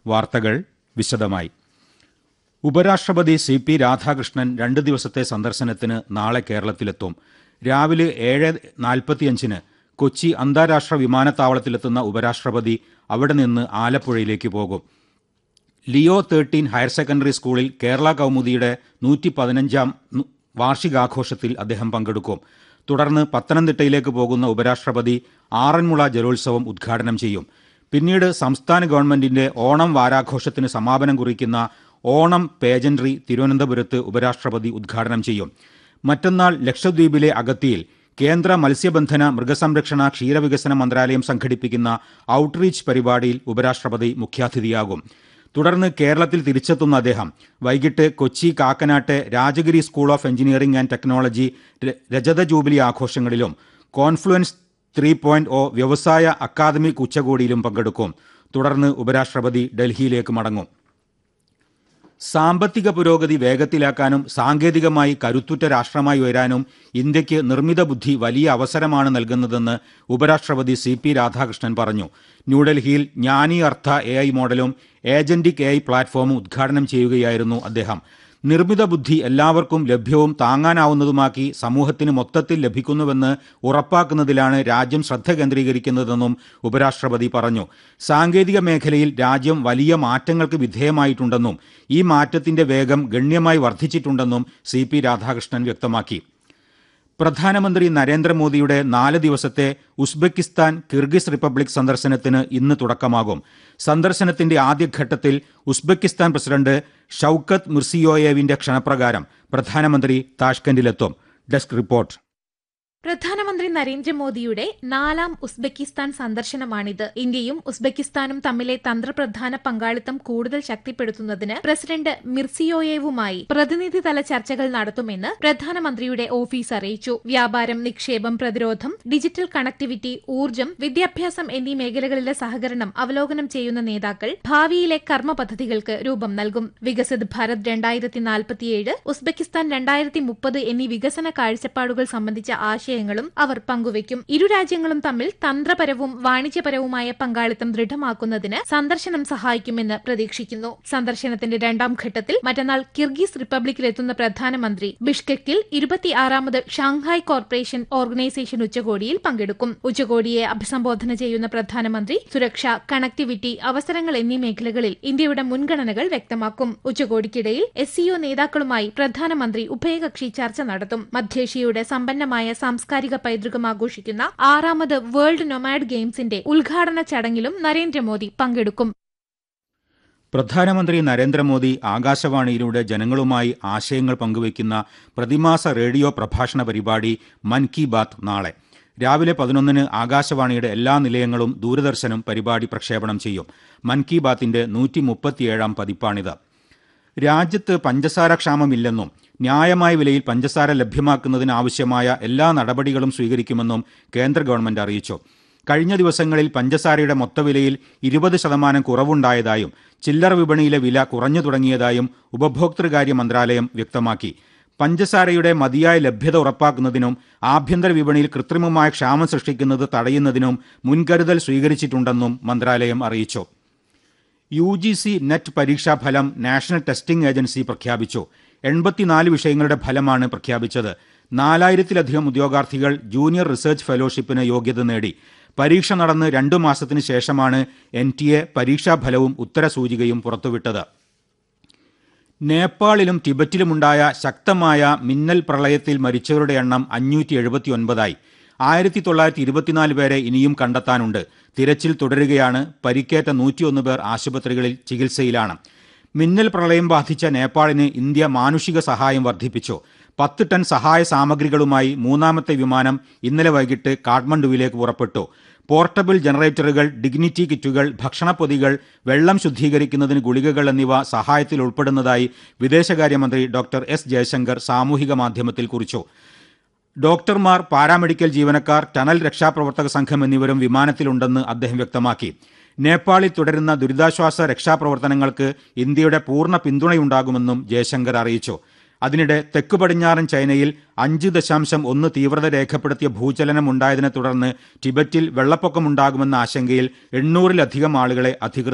വാർത്തകൾ വിശദമായി. ഉപരാഷ്ട്രപതി CP രാധാകൃഷ്ണൻ 2 ദിവസത്തെ സന്ദർശനത്തിന് നാളെ കേരളത്തിലെത്തും. രാവിലെ 7:45 കൊച്ചി അന്താരാഷ്ട്ര വിമാനത്താവളത്തിലെത്തുന്ന ഉപരാഷ്ട്രപതി അവിടെ നിന്ന് ആലപ്പുഴയിലേക്ക് പോകും. ലിയോ 13 ഹയർ സെക്കൻഡറി സ്കൂളിൽ കേരള കൗമുദിയുടെ 115ാം വാർഷികാഘോഷത്തിൽ അദ്ദേഹം പങ്കെടുക്കും. തുടർന്ന് പത്തനംതിട്ടയിലേക്ക് പോകുന്ന ഉപരാഷ്ട്രപതി ആറന്മുള ജലോത്സവം ഉദ്ഘാടനം ചെയ്യും. പിന്നീട് സംസ്ഥാന ഗവൺമെന്റിന്റെ ഓണം വാരാഘോഷത്തിന് സമാപനം കുറിക്കുന്ന ഓണം പേജൻട്രി തിരുവനന്തപുരത്ത് ഉപരാഷ്ട്രപതി ഉദ്ഘാടനം ചെയ്യും. മറ്റന്നാൾ ലക്ഷദ്വീപിലെ അഗത്തിയിൽ കേന്ദ്ര മത്സ്യബന്ധന മൃഗസംരക്ഷണ ക്ഷീരവികസന മന്ത്രാലയം സംഘടിപ്പിക്കുന്ന ഔട്ട്റീച്ച് പരിപാടിയിൽ ഉപരാഷ്ട്രപതി മുഖ്യാതിഥിയാകും. തുടർന്ന് കേരളത്തിൽ തിരിച്ചെത്തുന്ന അദ്ദേഹം വൈകിട്ട് Kochi കാക്കനാട്ടെ Rajagiri school of engineering and technology രജത ജൂബിലി ആഘോഷങ്ങളിലും കോൺഫ്ലുവൻസ് 3.0 വ്യവസായ അക്കാദമിക് ഉച്ചകോടിയിലും പങ്കെടുക്കും. തുടർന്ന് ഉപരാഷ്ട്രപതി ഡൽഹിയിലേക്ക് മടങ്ങും. സാമ്പത്തിക പുരോഗതി വേഗത്തിലാക്കാനും സാങ്കേതികമായി കരുത്തുറ്റ രാഷ്ട്രമായി ഉയരാനും ഇന്ത്യയ്ക്ക് നിർമ്മിത ബുദ്ധി വലിയ അവസരമാണ് നൽകുന്നതെന്ന് ഉപരാഷ്ട്രപതി CP രാധാകൃഷ്ണൻ പറഞ്ഞു. ന്യൂഡൽഹിയിൽ ജ്ഞാനി അർത്ഥ AI മോഡലും ഏജന്റിക് AI പ്ലാറ്റ്ഫോമും ഉദ്ഘാടനം ചെയ്യുകയായിരുന്നു അദ്ദേഹം. നിർമ്മിത ബുദ്ധി എല്ലാവർക്കും ലഭ്യവും താങ്ങാനാവുന്നതുമാക്കി സമൂഹത്തിന് മൊത്തത്തിൽ ലഭിക്കുന്നുവെന്ന് ഉറപ്പാക്കുന്നതിലാണ് രാജ്യം ശ്രദ്ധ കേന്ദ്രീകരിക്കുന്നതെന്നും ഉപരാഷ്ട്രപതി പറഞ്ഞു. സാങ്കേതിക മേഖലയിൽ രാജ്യം വലിയ മാറ്റങ്ങൾക്ക് വിധേയമായിട്ടുണ്ടെന്നും ഈ മാറ്റത്തിന്റെ വേഗം ഗണ്യമായി വർദ്ധിച്ചിട്ടുണ്ടെന്നും CP രാധാകൃഷ്ണൻ വ്യക്തമാക്കി. പ്രധാനമന്ത്രി നരേന്ദ്രമോദിയുടെ 4 ദിവസത്തെ ഉസ്ബെക്കിസ്ഥാൻ കിർഗിസ് റിപ്പബ്ലിക് സന്ദർശനത്തിന് ഇന്ന് തുടക്കമാകും. സന്ദർശനത്തിന്റെ ആദ്യഘട്ടത്തിൽ ഉസ്ബെക്കിസ്ഥാൻ പ്രസിഡന്റ് ഷൌക്കത്ത് മിർസിയോയേവിന്റെ ക്ഷണപ്രകാരം പ്രധാനമന്ത്രി താഷ്കന്റിലെത്തും. Desk report. പ്രധാനമന്ത്രി നരേന്ദ്രമോദിയുടെ 4ാം ഉസ്ബെക്കിസ്ഥാൻ സന്ദർശനമാണിത്. ഇന്ത്യയും ഉസ്ബെക്കിസ്ഥാനും തമ്മിലെ തന്ത്രപ്രധാന പങ്കാളിത്തം കൂടുതൽ ശക്തിപ്പെടുത്തുന്നതിന് പ്രസിഡന്റ് മിർസിയോയേവുമായി പ്രതിനിധിതല ചർച്ചകൾ നടത്തുമെന്ന് പ്രധാനമന്ത്രിയുടെ ഓഫീസ് അറിയിച്ചു. വ്യാപാരം, നിക്ഷേപം, പ്രതിരോധം, ഡിജിറ്റൽ കണക്ടിവിറ്റി, ഊർജ്ജം, വിദ്യാഭ്യാസം എന്നീ മേഖലകളിലെ സഹകരണം അവലോകനം ചെയ്യുന്ന നേതാക്കൾ ഭാവിയിലെ കർമ്മ പദ്ധതികൾക്ക് രൂപം നൽകും. വികസിത് ഭാരത് 2047, ഉസ്ബെക്കിസ്ഥാൻ 2030 എന്നീ വികസന കാഴ്ചപ്പാടുകൾ സംബന്ധിച്ച ആശയങ്ങളും അവർ പങ്കുവയ്ക്കും. ഇരു രാജ്യങ്ങളും തമ്മിൽ തന്ത്രപരവും വാണിജ്യപരവുമായ പങ്കാളിത്തം ദൃഢമാക്കുന്നതിന് സന്ദർശനം സഹായിക്കുമെന്ന് പ്രതീക്ഷിക്കുന്നു. സന്ദർശനത്തിന്റെ 2ാം ഘട്ടത്തിൽ മറ്റന്നാൾ കിർഗിസ് റിപ്പബ്ലിക്കിലെത്തുന്ന പ്രധാനമന്ത്രി ബിഷ്കെക്കിൽ 26ാമത് ഷാങ്ഹായ് കോർപ്പറേഷൻ ഓർഗനൈസേഷൻ ഉച്ചകോടിയിൽ പങ്കെടുക്കും. ഉച്ചകോടിയെ അഭിസംബോധന ചെയ്യുന്ന പ്രധാനമന്ത്രി സുരക്ഷ, കണക്ടിവിറ്റി, അവസരങ്ങൾ എന്നീ മേഖലകളിൽ ഇന്ത്യയുടെ മുൻഗണനകൾ വ്യക്തമാക്കും. ഉച്ചകോടിക്കിടയിൽ SCO നേതാക്കളുമായി പ്രധാനമന്ത്രി ഉഭയകക്ഷി ചർച്ച നടത്തും. മധ്യേഷ്യയുടെ സമ്പന്നമായ സാംസ്കാരിക പൈതൃകം ആഘോഷിക്കുന്ന 6ാമത് വേൾഡ് നൊമാഡ് ഗെയിംസിന്റെ ഉദ്ഘാടന ചടങ്ങിലും നരേന്ദ്രമോദി പങ്കെടുക്കും. പ്രധാനമന്ത്രി നരേന്ദ്രമോദി ആകാശവാണിയിലൂടെ ജനങ്ങളുമായി ആശയങ്ങൾ പങ്കുവയ്ക്കുന്ന പ്രതിമാസ റേഡിയോ പ്രഭാഷണ പരിപാടി മൻ കി ബാത്ത് നാളെ രാവിലെ 11 ആകാശവാണിയുടെ എല്ലാ നിലയങ്ങളും ദൂരദർശനും പരിപാടി പ്രക്ഷേപണം ചെയ്യും. മൻ കി ബാത്തിന്റെ 137ാം പതിപ്പാണിത്. രാജ്യത്ത് പഞ്ചസാര ക്ഷാമമില്ലെന്നും ന്യായമായ വിലയിൽ പഞ്ചസാര ലഭ്യമാക്കുന്നതിനാവശ്യമായ എല്ലാ നടപടികളും സ്വീകരിക്കുമെന്നും കേന്ദ്ര ഗവൺമെന്റ് അറിയിച്ചു. കഴിഞ്ഞ ദിവസങ്ങളിൽ പഞ്ചസാരയുടെ മൊത്തവിലയിൽ 20% കുറവുണ്ടായതായും ചില്ലറ വിപണിയിലെ വില കുറഞ്ഞു തുടങ്ങിയതായും ഉപഭോക്തൃകാര്യ മന്ത്രാലയം വ്യക്തമാക്കി. പഞ്ചസാരയുടെ മതിയായ ലഭ്യത ഉറപ്പാക്കുന്നതിനും ആഭ്യന്തര വിപണിയിൽ കൃത്രിമമായ ക്ഷാമം സൃഷ്ടിക്കുന്നത് തടയുന്നതിനും മുൻകരുതൽ സ്വീകരിച്ചിട്ടുണ്ടെന്നും മന്ത്രാലയം അറിയിച്ചു. UGC നെറ്റ് പരീക്ഷാഫലം നാഷണൽ ടെസ്റ്റിംഗ് ഏജൻസി പ്രഖ്യാപിച്ചു. 84 വിഷയങ്ങളുടെ ഫലമാണ് പ്രഖ്യാപിച്ചത്. 4000-ലധികം ഉദ്യോഗാർത്ഥികൾ ജൂനിയർ റിസർച്ച് ഫെലോഷിപ്പിന് യോഗ്യത നേടി. പരീക്ഷ നടന്ന് 2 മാസത്തിന് ശേഷമാണ് NTA പരീക്ഷാഫലവും ഉത്തരസൂചികയും പുറത്തുവിട്ടത്. നേപ്പാളിലും ടിബറ്റിലുമുണ്ടായ ശക്തമായ മിന്നൽ പ്രളയത്തിൽ മരിച്ചവരുടെ എണ്ണം 579ആയി. 1924 പേരെ ഇനിയും കണ്ടെത്താനുണ്ട്. തിരച്ചിൽ തുടരുകയാണ്. പരിക്കേറ്റ 101 പേർ ആശുപത്രികളിൽ ചികിത്സയിലാണ്. മിന്നൽ പ്രളയം ബാധിച്ച നേപ്പാളിന് ഇന്ത്യ മാനുഷിക സഹായം വർദ്ധിപ്പിച്ചു. 10 ടൺ സഹായ സാമഗ്രികളുമായി 3ാമത്തെ വിമാനം ഇന്നലെ വൈകിട്ട് കാഠ്മണ്ഡുവിലേക്ക് പുറപ്പെട്ടു. പോർട്ടബിൾ ജനറേറ്ററുകൾ, ഡിഗ്നിറ്റി കിറ്റുകൾ, ഭക്ഷണപ്പൊതികൾ, വെള്ളം ശുദ്ധീകരിക്കുന്നതിന് ഗുളികകൾ എന്നിവ സഹായത്തിൽ ഉൾപ്പെടുന്നതായി വിദേശകാര്യമന്ത്രി ഡോക്ടർ S ജയശങ്കർ സാമൂഹിക മാധ്യമത്തിൽ കുറിച്ചു. ഡോക്ടർമാർ, പാരാമെഡിക്കൽ ജീവനക്കാർ, ടണൽ രക്ഷാപ്രവർത്തക സംഘം എന്നിവരും വിമാനത്തിലുണ്ടെന്ന് അദ്ദേഹം വ്യക്തമാക്കി. നേപ്പാളിൽ തുടരുന്ന ദുരിതാശ്വാസ രക്ഷാപ്രവർത്തനങ്ങൾക്ക് ഇന്ത്യയുടെ പൂർണ്ണ പിന്തുണയുണ്ടാകുമെന്നും ജയശങ്കർ അറിയിച്ചു. അതിനിടെ തെക്കു പടിഞ്ഞാറൻ ചൈനയിൽ 5.1 തീവ്രത രേഖപ്പെടുത്തിയ ഭൂചലനം ഉണ്ടായതിനെ തുടർന്ന് ടിബറ്റിൽ വെള്ളപ്പൊക്കമുണ്ടാകുമെന്ന ആശങ്കയിൽ 800-ലധികം ആളുകളെ അധികൃതർ